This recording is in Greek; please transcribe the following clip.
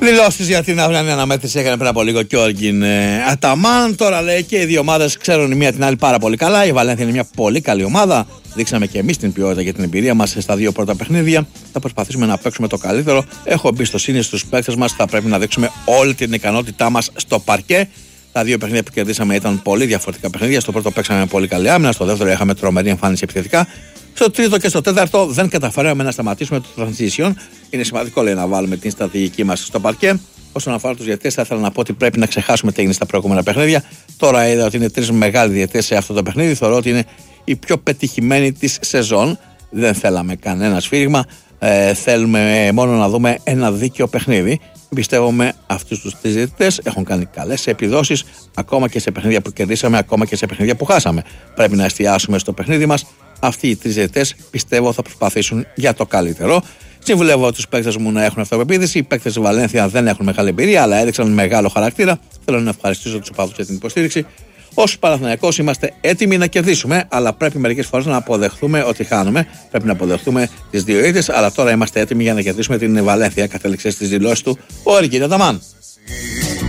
Δηλώσεις για την αυριανή αναμέτρηση έκανε πριν από λίγο και ο Όργιν Αταμάν. Τώρα λέει και οι δύο ομάδες ξέρουν η μία την άλλη πάρα πολύ καλά. Η Βαλένθια είναι μια πολύ καλή ομάδα. Δείξαμε και εμείς την ποιότητα και την εμπειρία μας στα δύο πρώτα παιχνίδια. Θα προσπαθήσουμε να παίξουμε το καλύτερο. Έχω εμπιστοσύνη στους παίκτες μας. Θα πρέπει να δείξουμε όλη την ικανότητά μας στο παρκέ. Τα δύο παιχνίδια που κερδίσαμε ήταν πολύ διαφορετικά παιχνίδια. Στο πρώτο παίξαμε πολύ καλή άμυνα. Στο δεύτερο είχαμε τρομερή εμφάνιση επιθετικά. Στο τρίτο και στο τέταρτο δεν καταφέραμε να σταματήσουμε το transition. Είναι σημαντικό, λέει, να βάλουμε την στρατηγική μας στο παρκέ. Όσον αφορά τους διαιτητές, θα ήθελα να πω ότι πρέπει να ξεχάσουμε τι έγινε στα προηγούμενα παιχνίδια. Τώρα είδα ότι είναι τρεις μεγάλοι διαιτητές σε αυτό το παιχνίδι. Θεωρώ ότι είναι η πιο πετυχημένη της σεζόν. Δεν θέλαμε κανένα σφύριγμα. Θέλουμε μόνο να δούμε ένα δίκαιο παιχνίδι. Πιστεύουμε αυτούς τους τρεις διαιτητές έχουν κάνει καλές επιδόσεις ακόμα και σε παιχνίδια που κερδίσαμε, ακόμα και σε παιχνίδια που χάσαμε. Πρέπει να εστιάσουμε στο παιχνίδι μας. Αυτοί οι τρεις διαιτητές πιστεύω θα προσπαθήσουν για το καλύτερο. Συμβουλεύω τους παίκτες μου να έχουν αυτοπεποίθηση. Οι παίκτες της Βαλένθια δεν έχουν μεγάλη εμπειρία, αλλά έδειξαν μεγάλο χαρακτήρα. Θέλω να ευχαριστήσω τους οπαδούς για την υποστήριξη. Ως Παναθηναϊκός είμαστε έτοιμοι να κερδίσουμε, αλλά πρέπει μερικές φορές να αποδεχτούμε ότι χάνουμε. Πρέπει να αποδεχτούμε τις δύο ήττες, αλλά τώρα είμαστε έτοιμοι για να κερδίσουμε την Βαλένθια. Κατέληξε στις δηλώσεις του ο Όργιν Αταμάν.